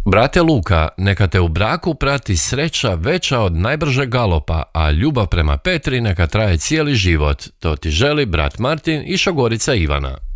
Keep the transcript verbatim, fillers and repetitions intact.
Brate Luka, neka te u braku prati sreća veća od najbržeg galopa, a ljubav prema Petri neka traje cijeli život. To ti želi brat Martin i šogorica Ivana.